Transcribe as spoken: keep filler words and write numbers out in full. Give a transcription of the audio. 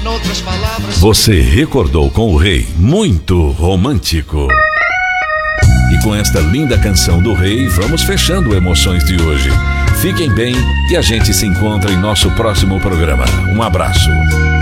outras palavras... Você recordou com o rei, muito romântico. E com esta linda canção do rei, vamos fechando Emoções de hoje. Fiquem bem e a gente se encontra em nosso próximo programa. Um abraço.